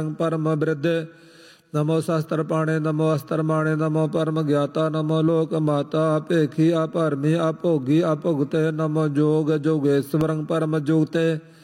परम वृद्ध नमो शस्त्र पाणे नमो अस्त्र माणे नमो परम ज्ञाता नमो लोक माता अपेखी अपरमी अभोगी अभुगते नमो जोग जोगेश्वरं परम जुगते